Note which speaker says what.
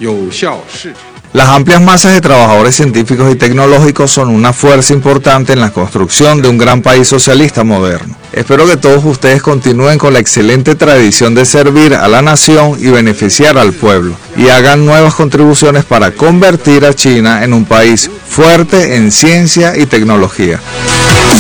Speaker 1: Las amplias masas de trabajadores científicos y tecnológicos son una fuerza importante en la construcción de un gran país socialista moderno. Espero que todos ustedes continúen con la excelente tradición de servir a la nación y beneficiar al pueblo, y hagan nuevas contribuciones para convertir a China en un país fuerte en ciencia y tecnología.